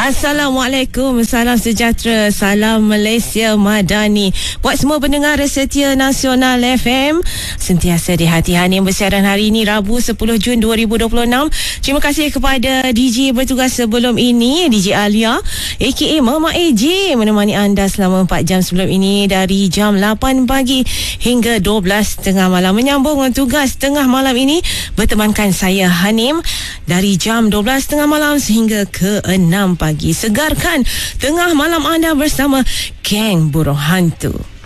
Assalamualaikum, salam sejahtera, salam Malaysia Madani. Buat semua pendengar setia Nasional FM, sentiasa di hati Hanim bersiaran hari ini Rabu 10 Jun 2026. Terima kasih kepada DJ bertugas sebelum ini, DJ Alia aka Mama AJ, menemani anda selama 4 jam sebelum ini dari jam 8 pagi hingga 12.30 malam. Menyambung tugas tengah malam ini bertemankan saya Hanim dari jam 12.30 malam sehingga ke 6 pagi. Segarkan tengah malam anda bersama Geng Burung Hantu.